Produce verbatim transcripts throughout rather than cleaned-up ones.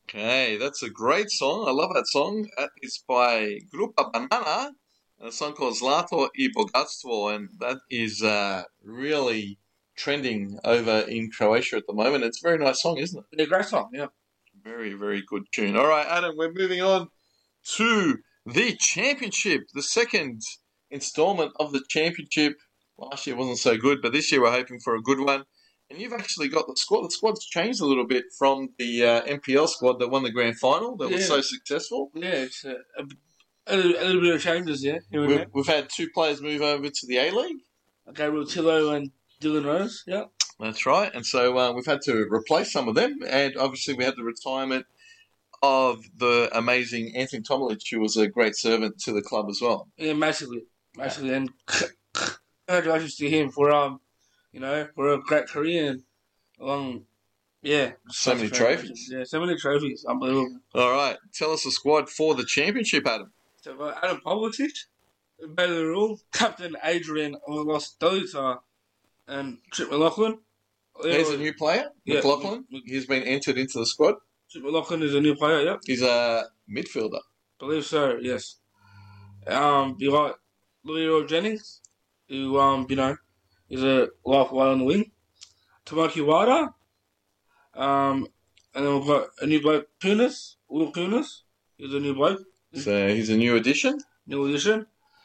Okay, that's a great song. I love that song. That is by Grupa Banana, a song called Zlato I Bogatstvo, and that is uh, really trending over in Croatia at the moment. It's a very nice song, isn't it? Yeah, great song. Yeah. Very, very good tune. All right, Adam, we're moving on to the championship, the second installment of the championship. Last year wasn't so good, but this year we're hoping for a good one. And you've actually got the squad. The squad's changed a little bit from the uh, M P L squad that won the grand final that was Yeah. so successful. Yeah, it's uh, a, a, little, a little bit of changes, yeah. Here and We've, there. we've had two players move over to the A League. Gabriel Tillo and Dylan Rose, yeah. That's right. And so uh, we've had to replace some of them. And obviously we had the retirement of the amazing Anthony Tomilic, who was a great servant to the club as well. Yeah, massively. Massively. And congratulations to him for, um, you know, for a great career and along, yeah. So many trophies. Yeah, so many trophies. Unbelievable. All right. Tell us the squad for the championship, Adam. So we've got Adam Pavlicic, Bailey Rule, Captain Adrian Olostolica, and Trip McLaughlin. There's a new player, Yeah. McLaughlin. He's been entered into the squad. Trip McLaughlin is a new player, yep. He's a midfielder. Believe so, yes. Um, you got Leroy Jennings, who, um, you know, is a life wide on the wing. Tamaki Wada. Um, and then we've got a new bloke, Kunis, Will Kunis. He's a new bloke, So he's a new addition. new addition.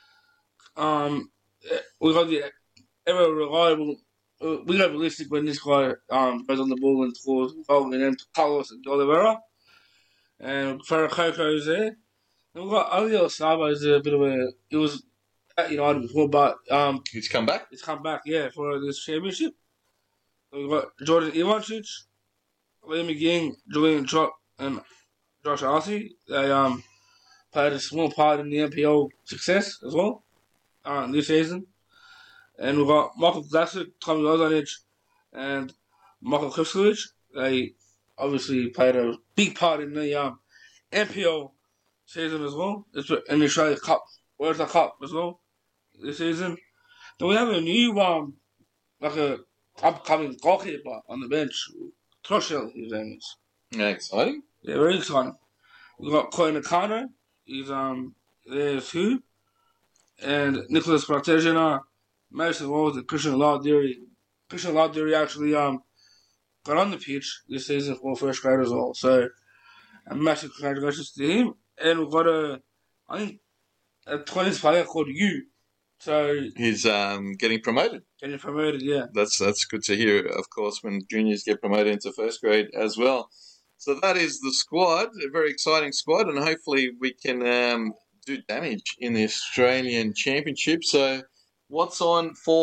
Um, we got the ever reliable, uh, we got realistic when this guy um goes on the ball and scores a goal, and then Carlos and Oliveira. And Farah Coco is there. And we've got Aliel Saba is a bit of a, it was at United before, but um, He's come back. it's come back, yeah, for this championship. So we've got Jordan Ivancic, Liam McGinn, Julian Trott, and Josh Arcee. They um played a small part in the N P L success as well uh, this season. And we've got Michael Glassick, Tommy Lozanic, and Michael Krivskovic. They obviously played a big part in the um, N P L season as well. It's in the Australia Cup, World Cup as well this season. Then we have a new um like a upcoming goalkeeper on the bench. Troshel, his name is. Yeah, exciting. Yeah, very exciting. We got Coy Nakano, he's um there too. And Nicholas Pratejina, most of all the Christian Lauderi. Christian Lauderi actually um got on the pitch this season for first grade as well. So a massive congratulations to him. And we've got a I think a twenties player called Yu. So He's um, getting promoted. getting promoted, yeah. That's that's good to hear, of course, when juniors get promoted into first grade as well. So that is the squad, a very exciting squad, and hopefully we can um, do damage in the Australian Championship. So what's on for